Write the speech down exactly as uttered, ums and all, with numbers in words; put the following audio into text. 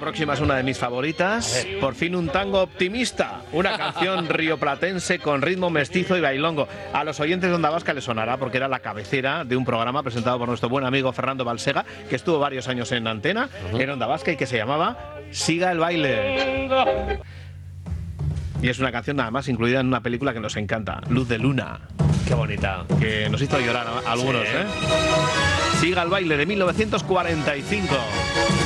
próxima es una de mis favoritas. Por fin un tango optimista. Una canción rioplatense con ritmo mestizo y bailongo. A los oyentes de Onda Vasca les sonará porque era la cabecera de un programa presentado por nuestro buen amigo Fernando Balsega, que estuvo varios años en antena, uh-huh. en Onda Vasca, y que se llamaba Siga el baile. Y es una canción nada más incluida en una película que nos encanta, Luz de Luna. Qué bonita. Que nos hizo llorar a algunos, sí. ¿eh? Siga el baile, de mil novecientos cuarenta y cinco.